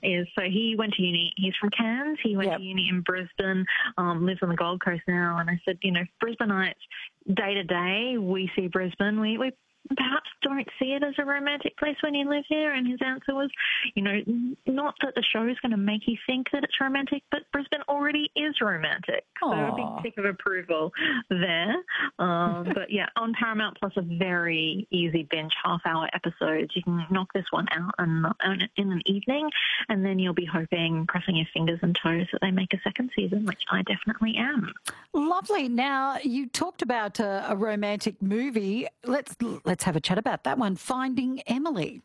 is, so he went to uni. He's from Cairns. He went to uni in Brisbane, lives on the Gold Coast now. And I said, Brisbaneites, day to day, we see Brisbane. We perhaps don't see it as a romantic place when you live here. And his answer was, not that the show is going to make you think that it's romantic, but Brisbane already is romantic. So a big tick of approval there. But yeah, on Paramount Plus, a very easy binge, half-hour episodes. You can knock this one out in an evening, and then you'll be hoping, crossing your fingers and toes, that they make a second season, which I definitely am. Lovely. Now, you talked about a romantic movie. Let's have a chat about that one, Finding Emily.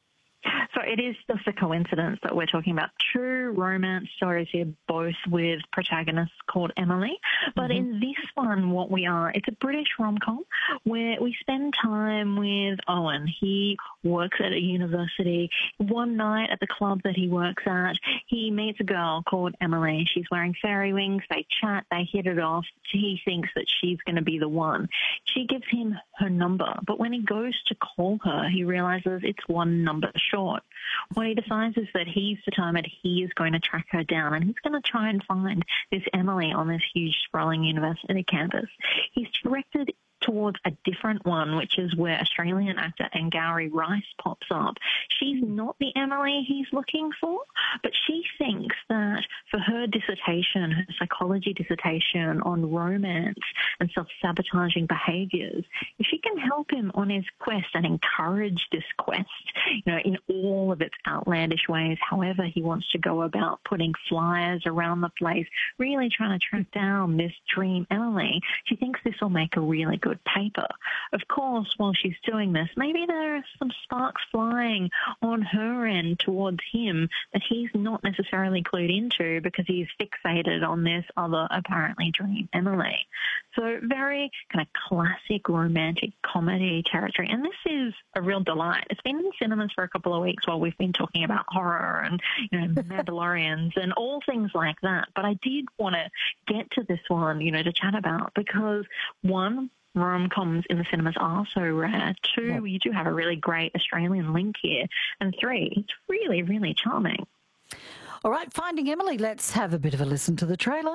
So it is just a coincidence that we're talking about true romance stories here, both with protagonists called Emily. But in this one, it's a British rom-com where we spend time with Owen. He works at a university. One night at the club that he works at, he meets a girl called Emily. She's wearing fairy wings. They chat. They hit it off. He thinks that she's going to be the one. She gives him her number, but when he goes to call her, he realizes it's one number short. What he decides is that he's determined he is going to track her down, and he's going to try and find this Emily on this huge sprawling university campus. He's directed towards a different one, which is where Australian actor Angourie Rice pops up. She's not the Emily he's looking for, but she thinks that for her dissertation, her psychology dissertation on romance and self-sabotaging behaviours, if she can help him on his quest and encourage this quest, in all of its outlandish ways, however he wants to go about putting flyers around the place, really trying to track down this dream Emily, she thinks this will make a really good paper. Of course, while she's doing this, maybe there are some sparks flying on her end towards him that he's not necessarily clued into because he's fixated on this other apparently dream Emily. So very kind of classic romantic comedy territory. And this is a real delight. It's been in the cinemas for a couple of weeks while we've been talking about horror and Mandalorians and all things like that. But I did want to get to this one, to chat about because, one, rom-coms in the cinemas are so rare. Two, you do have a really great Australian link here. And three, it's really, really charming. All right, Finding Emily, let's have a bit of a listen to the trailer.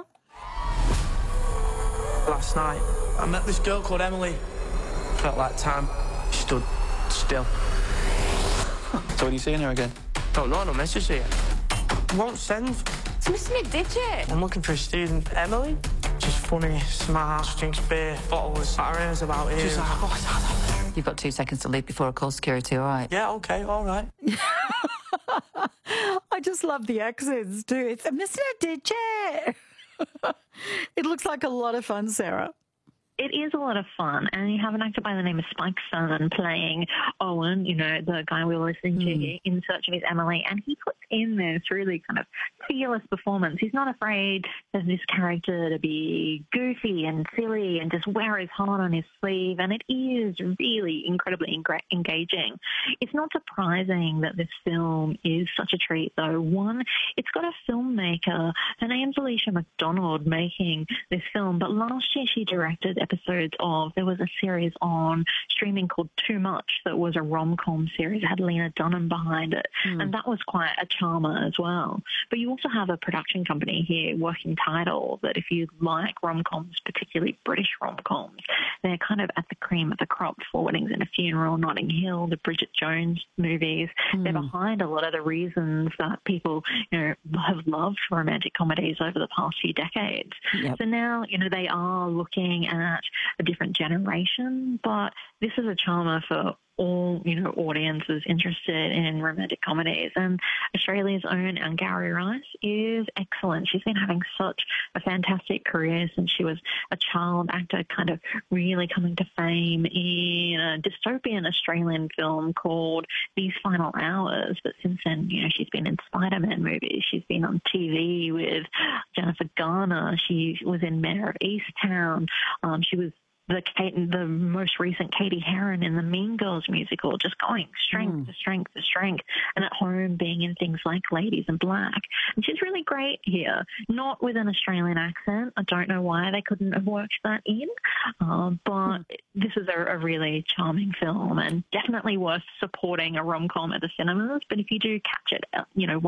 Last night, I met this girl called Emily. Felt like time stood still. So when you seeing her again? Don't know, no message yet. Won't send. It's missing a digit. I'm looking for a student. Emily? She's funny, smart, drinks beer, bottles, her hair's about here. She's like, oh, You've got 2 seconds to leave before I call security, all right? yeah, okay, all right. I just love the accents too. It's a Mr. DJ. It looks like a lot of fun, Sarah. It is a lot of fun, and you have an actor by the name of Spike Sun playing Owen, the guy we were listening to in Search of His Emily, and he puts in this really kind of fearless performance. He's not afraid of this character to be goofy and silly and just wear his heart on his sleeve, and it is really incredibly engaging. It's not surprising that this film is such a treat, though. One, it's got a filmmaker, her name's Alicia McDonald, making this film, but last year she directed there was a series on streaming called Too Much that was a rom-com series. It had Lena Dunham behind it, and that was quite a charmer as well. But you also have a production company here, Working Title, that if you like rom-coms, particularly British rom-coms, they're kind of at the cream of the crop. Four Weddings and a Funeral, Notting Hill, the Bridget Jones movies. They're behind a lot of the reasons that people, have loved romantic comedies over the past few decades. So now, they are looking at a different generation, but this is a charmer for all, audiences interested in romantic comedies. And Australia's own Angourie Rice is excellent. She's been having such a fantastic career since she was a child actor, kind of really coming to fame in a dystopian Australian film called These Final Hours. But since then, she's been in Spider-Man movies. She's been on TV with Jennifer Garner. She was in Mayor of Easttown. She was the most recent Katie Heron in the Mean Girls musical, just going strength to strength to strength, and at home being in things like Ladies in Black. And she's really great here, not with an Australian accent. I don't know why they couldn't have worked that in, but this is a really charming film and definitely worth supporting a rom-com at the cinemas. But if you do catch it,